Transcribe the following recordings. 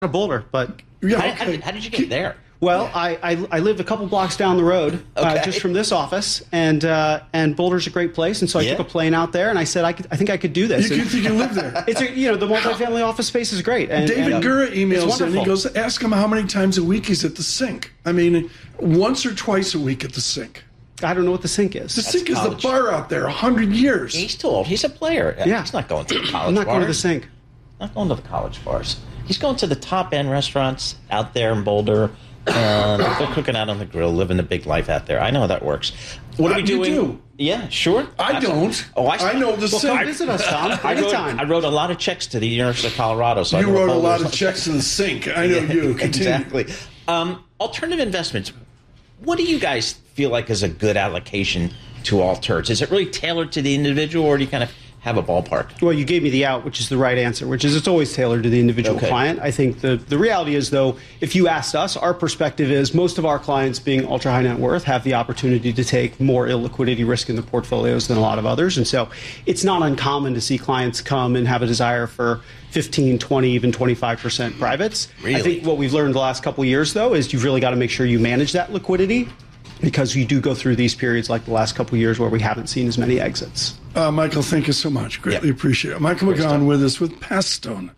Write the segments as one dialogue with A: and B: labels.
A: Boulder, but
B: how did you get there?
A: Well, I live a couple blocks down the road, just from this office, and Boulder's a great place, and so I took a plane out there, and I said I think I could do this.
C: You can live there.
A: It's the multifamily office space is great. And,
C: David Gura emails in. He goes, ask him how many times a week he's at the sink. I mean, once or twice a week at the sink.
A: I don't know what the sink is.
C: The sink is the bar out there, 100 years.
B: He's too old. He's a player.
A: Yeah.
B: He's not going to the college bars.
A: I'm not going to the sink.
B: Not going to the college bars. He's going to the top-end restaurants out there in Boulder. They're cooking out on the grill, living the big life out there. I know how that works. What are we doing?
C: You do?
B: Yeah, sure.
C: I don't.
B: Oh,
C: I know the sink.
A: Come visit us, Tom.
B: I wrote a lot of checks to the University of Colorado. So
C: you wrote a lot of checks to the sink. I know you. Continue.
B: Exactly. Alternative investments. What do you guys feel like is a good allocation to alterts? Is it really tailored to the individual, or do you kind of have a ballpark?
A: Well, you gave me the out, which is the right answer, which is it's always tailored to the individual client. I think the reality is, though, if you asked us, our perspective is most of our clients, being ultra high net worth, have the opportunity to take more illiquidity risk in the portfolios than a lot of others. And so it's not uncommon to see clients come and have a desire for 15, 20, even 25% privates.
B: Really?
A: I think what we've learned the last couple of years, though, is you've really got to make sure you manage that liquidity, because you do go through these periods like the last couple of years where we haven't seen as many exits.
C: Michael, thank you so much. Greatly appreciate it. Michael McGowan with us with Pastone.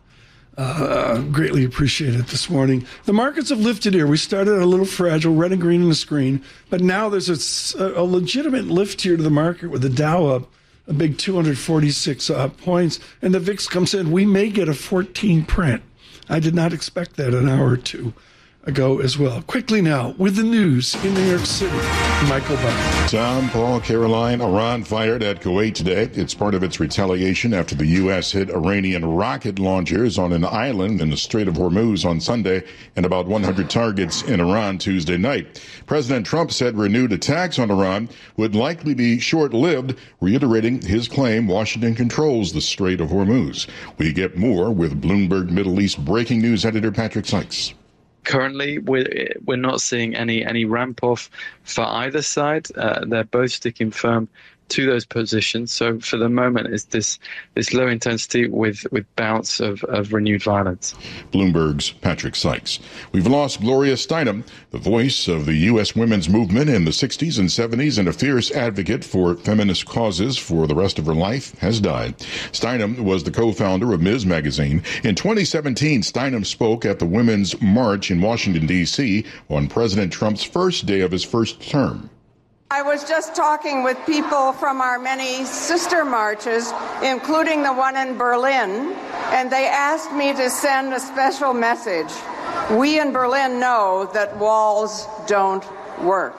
C: Greatly appreciate it this morning. The markets have lifted here. We started a little fragile, red and green on the screen, but now there's a legitimate lift here to the market with the Dow up a big 246 points, and the VIX comes in. We may get a 14 print. I did not expect that an hour or two ago as well. Quickly now, with the news in New York City, Michael Barr.
D: Tom, Paul, Caroline, Iran fired at Kuwait today. It's part of its retaliation after the U.S. hit Iranian rocket launchers on an island in the Strait of Hormuz on Sunday and about 100 targets in Iran Tuesday night. President Trump said renewed attacks on Iran would likely be short-lived, reiterating his claim Washington controls the Strait of Hormuz. We get more with Bloomberg Middle East breaking news editor Patrick Sykes.
E: Currently, we're not seeing any ramp off for either side. They're both sticking firm to those positions. So for the moment, it's this low intensity with bouts of renewed violence.
D: Bloomberg's Patrick Sykes. We've lost Gloria Steinem, the voice of the U.S. women's movement in the 60s and 70s and a fierce advocate for feminist causes for the rest of her life, has died. Steinem was the co-founder of Ms. Magazine. In 2017, Steinem spoke at the Women's March in Washington, D.C. on President Trump's first day of his first term.
F: I was just talking with people from our many sister marches, including the one in Berlin, and they asked me to send a special message. We in Berlin know that walls don't work.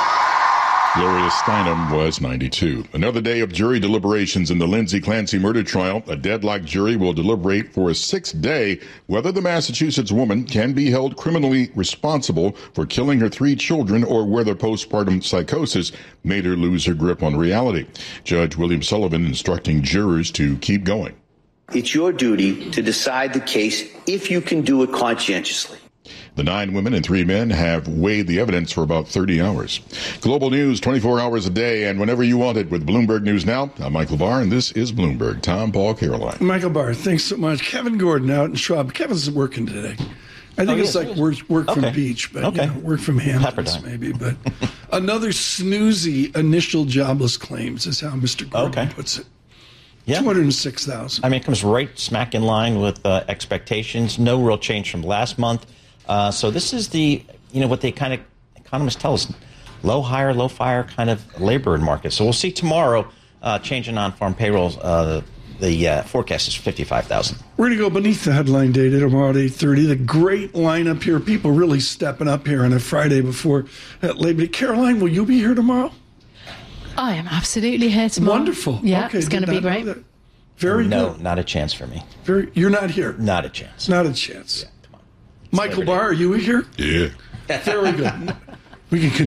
D: Gloria Steinem was 92. Another day of jury deliberations in the Lindsay Clancy murder trial. A deadlocked jury will deliberate for a sixth day whether the Massachusetts woman can be held criminally responsible for killing her 3 children or whether postpartum psychosis made her lose her grip on reality. Judge William Sullivan instructing jurors to keep going.
G: It's your duty to decide the case if you can do it conscientiously.
D: The 9 women and 3 men have weighed the evidence for about 30 hours. Global news 24 hours a day and whenever you want it with Bloomberg News Now. I'm Michael Barr, and this is Bloomberg. Tom, Paul, Caroline.
C: Michael Barr, thanks so much. Kevin Gordon out in Schwab. Kevin's working today. I think it's like work from Beach, but work from Hamptons maybe. But another snoozy initial jobless claims is how Mr. Gordon puts it. Yeah. 206,000.
B: I mean, it comes right smack in line with expectations. No real change from last month. So this is what they kind of economists tell us, low hire, low fire kind of labor market. So we'll see tomorrow change in non-farm payrolls. The forecast is 55,000.
C: We're going to go beneath the headline data tomorrow at 8:30. The great lineup here, people really stepping up here on a Friday before Labor Day. Caroline, will you be here tomorrow?
H: I am absolutely here tomorrow.
C: Wonderful.
H: Yeah,
C: okay,
H: it's going to be great.
C: Very good.
B: No, not a chance for me.
C: You're not here?
B: Not a chance.
C: Not a chance.
B: Yeah, come on.
C: Michael Barr, are you here?
D: Yeah.
C: Very good. We can continue.